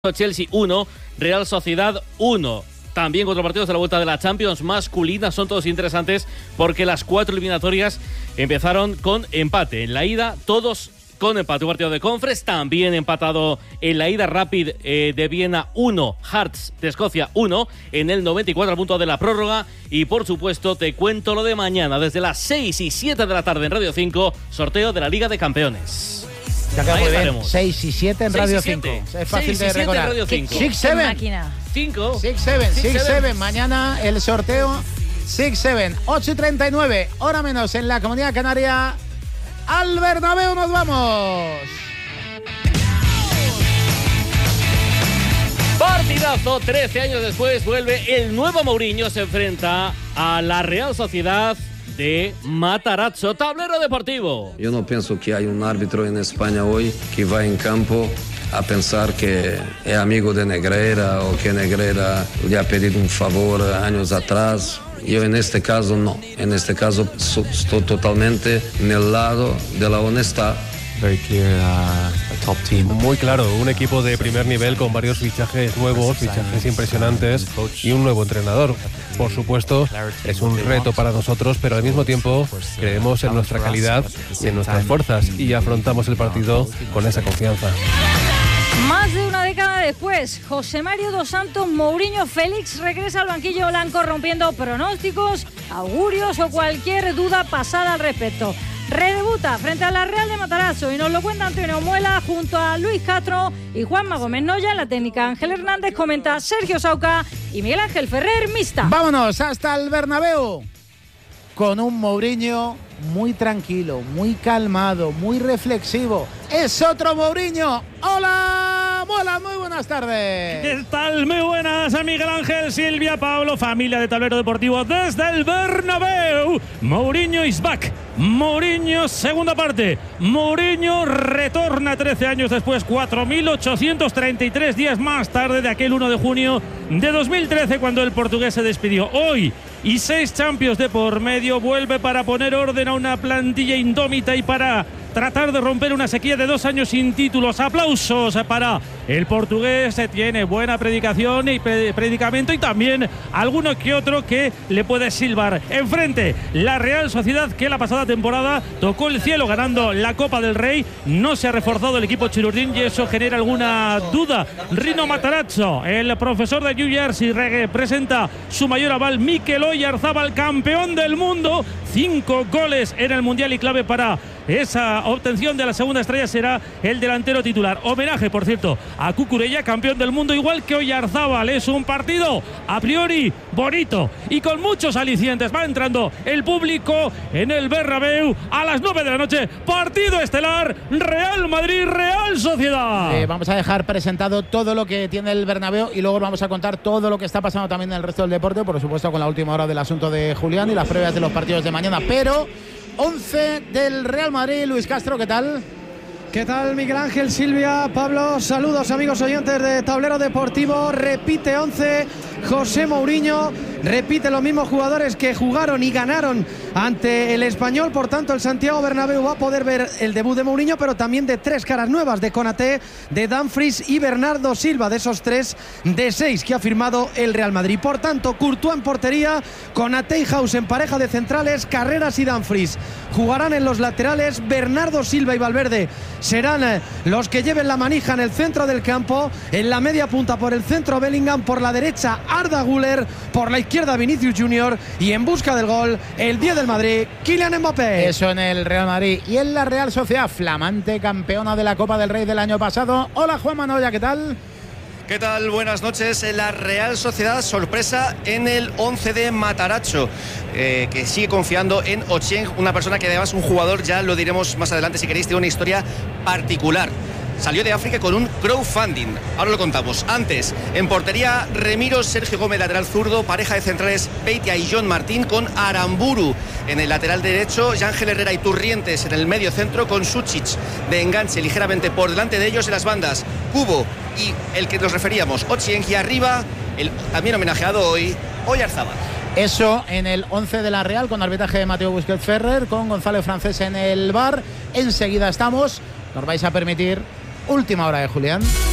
Chelsea 1, Real Sociedad 1. También cuatro partidos de la vuelta de la Champions masculina, son todos interesantes porque las cuatro eliminatorias empezaron con empate. En la ida, todos con empate. Un partido de Conference, también empatado en la ida. Rapid de Viena 1, Hearts de Escocia 1, en el 94 al punto de la prórroga. Y por supuesto, te cuento lo de mañana, desde las 6 y 7 de la tarde en Radio 5, sorteo de la Liga de Campeones. Ya queda muy bien. 6 y 7 en Radio 5. Es fácil de recordar. 6-7. 5. 6-7. Mañana el sorteo 6-7. 8:39. Hora menos en la Comunidad Canaria. Al Bernabéu nos vamos. Partidazo. 13 años después vuelve el nuevo Mourinho. Se enfrenta a la Real Sociedad de Matarazzo, Tablero Deportivo. Yo no pienso que hay un árbitro en España hoy que va en campo a pensar que es amigo de Negreira o que Negreira le ha pedido un favor años atrás. Yo en este caso no. En este caso estoy totalmente en el lado de la honestidad. Very clear, a top team. Muy claro, un equipo de primer nivel con varios fichajes nuevos, fichajes impresionantes y un nuevo entrenador. Por supuesto, es un reto para nosotros, pero al mismo tiempo creemos en nuestra calidad y en nuestras fuerzas y afrontamos el partido con esa confianza. Más de una década después, José Mario dos Santos, Mourinho Félix regresa al banquillo blanco rompiendo pronósticos, augurios o cualquier duda pasada al respecto. Redebuta frente a la Real de Matarazzo y nos lo cuenta Antonio Muela junto a Luis Castro y Juanma Gómez Noya. En la técnica Ángel Hernández, comenta Sergio Sauca y Miguel Ángel Ferrer, mixta. Vámonos hasta el Bernabéu con un Mourinho muy tranquilo, muy calmado, muy reflexivo. Es otro Mourinho. ¡Hola, Muela! Muy buenas tardes. ¿Qué tal? Muy buenas a Miguel Ángel, Silvia, Pablo, familia de Tablero Deportivo desde el Bernabéu. Mourinho is back. Mourinho, segunda parte. Mourinho retorna 13 años después, 4.833 días más tarde de aquel 1 de junio de 2013, cuando el portugués se despidió. Hoy, y 6 Champions de por medio, vuelve para poner orden a una plantilla indómita y para tratar de romper una sequía de 2 años sin títulos. Aplausos para el portugués. Tiene buena predicación y predicamento y también alguno que otro que le puede silbar. Enfrente, la Real Sociedad, que la pasada temporada tocó el cielo ganando la Copa del Rey. No se ha reforzado el equipo chilurdín y eso genera alguna duda. Rino Matarazzo, el profesor de New Jersey, presenta su mayor aval. Mikel Oyarzabal, campeón del mundo. 5 goles en el Mundial y clave para esa obtención de la segunda estrella será el delantero titular. Homenaje, por cierto, a Cucurella, campeón del mundo, igual que Oyarzabal. Es un partido a priori bonito y con muchos alicientes. Va entrando el público en el Bernabéu a las 9 de la noche. Partido estelar, Real Madrid, Real Sociedad. Vamos a dejar presentado todo lo que tiene el Bernabéu y luego vamos a contar todo lo que está pasando también en el resto del deporte, por supuesto con la última hora del asunto de Julián y las previas de los partidos de mañana. Pero 11 del Real Madrid. Luis Castro, ¿qué tal? ¿Qué tal, Miguel Ángel, Silvia, Pablo? Saludos, amigos oyentes de Tablero Deportivo. Repite 11 José Mourinho, repite los mismos jugadores que jugaron y ganaron ante el Español. Por tanto, el Santiago Bernabéu va a poder ver el debut de Mourinho, pero también de 3 caras nuevas, de Konaté, de Dumfries y Bernardo Silva, de esos 3 de 6 que ha firmado el Real Madrid. Por tanto, Courtois en portería, Konaté y House en pareja de centrales, Carreras y Dumfries jugarán en los laterales, Bernardo Silva y Valverde serán los que lleven la manija en el centro del campo. En la media punta por el centro Bellingham, por la derecha Arda Güler, por la izquierda Vinicius Junior y en busca del gol el 10 del Madrid, Kylian Mbappé. Eso en el Real Madrid. Y en la Real Sociedad, flamante campeona de la Copa del Rey del año pasado. Hola, Juanma Noya, ¿qué tal? ¿Qué tal? Buenas noches. La Real Sociedad, sorpresa en el 11 de Matarazzo, que sigue confiando en Ochieng, una persona que además, un jugador, ya lo diremos más adelante si queréis, tiene una historia particular. Salió de África con un crowdfunding, ahora lo contamos. Antes, en portería, Remiro, Sergio Gómez, lateral zurdo, pareja de centrales Beitia y John Martín con Aramburu. En el lateral derecho, Ángel Herrera y Turrientes en el medio centro con Sučić de enganche ligeramente por delante de ellos. En las bandas, Kubo y el que nos referíamos, Ochieng, y arriba, el también homenajeado hoy, Oyarzabal. Eso en el 11 de la Real, con arbitraje de Mateo Busquets Ferrer, con Gonzalo Francés en el VAR. Enseguida estamos. Nos vais a permitir última hora de Julián.